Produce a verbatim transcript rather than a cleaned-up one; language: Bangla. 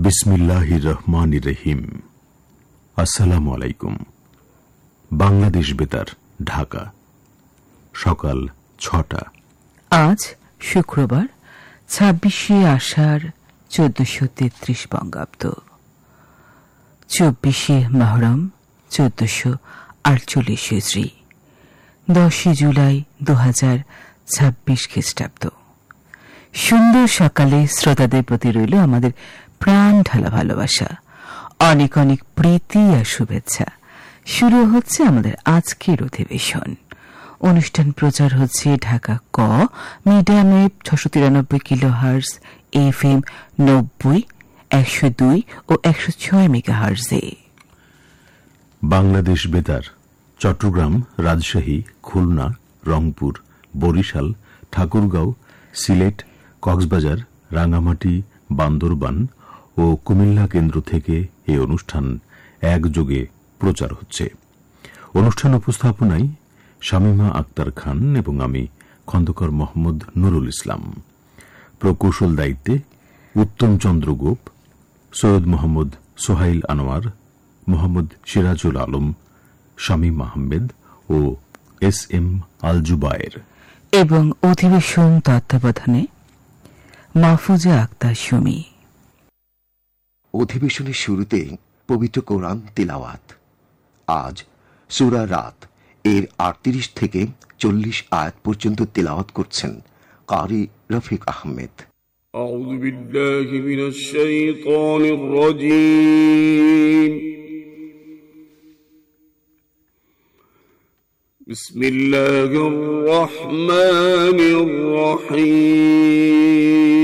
বিসমিল্লাহির রহমানির রহিম। আসসালামু আলাইকুম। বাংলাদেশ বেতার, ঢাকা, সকাল ছটা। আজ শুক্রবার, ছাব্বিশে আষাঢ়, চোদ্দশো তেত্রিশ বঙ্গাব্দ, চব্বিশে মহরম, চোদ্দশো আটচল্লিশ হিজরি, দশই জুলাই দু হাজার ছাব্বিশ খ্রিস্টাব্দ। সুন্দর সকালে শ্রোতাদের প্রতি রইল আমাদের প্রাণ ঢালা ভালোবাসা, অনেক অনেক প্রীতি আর শুভেচ্ছা। শুরু হচ্ছে আমাদের আজকের অধিবেশন। অনুষ্ঠান প্রচার হচ্ছে ঢাকা ক মিডিয়াম ওয়েভ ছশো তিরানব্বই কিলো হার্জ, এফ এম নব্বই, একশো দুই ও একশো ছয় মেগা হার্জে। বাংলাদেশ বেতার চট্টগ্রাম, রাজশাহী, খুলনা, রংপুর, বরিশাল, ঠাকুরগাঁও, সিলেট, কক্সবাজার, রাঙ্গামাটি, বান্দরবান ও কুমিল্লা কেন্দ্র থেকে এই অনুষ্ঠান একযোগে প্রচার হচ্ছে। অনুষ্ঠান উপস্থাপনায় শামীমা আক্তার খান এবং আমি খন্দকার মোহাম্মদ নুরুল ইসলাম। প্রকৌশল দায়িত্বে উত্তম চন্দ্র গোপ, সৈয়দ মোহাম্মদ সোহাইল আনোয়ার, মোহাম্মদ সিরাজুল আলম, শামীম আহমেদ ও এস এম আল জুবায়ের। এবং অধিবেশন তত্ত্বাবধানে মাহফুজা আক্তার সুমি। অধিবেশনের শুরুতে পবিত্র কোরআন তিলাওয়াত। আজ সূরা রাত এর আটত্রিশ থেকে চল্লিশ আয়াত পর্যন্ত তিলাওয়াত করছেন কারি রফিক আহমেদ। আউযু বিল্লাহি মিনাশ শাইতানির রাজীম। বিসমিল্লাহির রহমানির রহিম।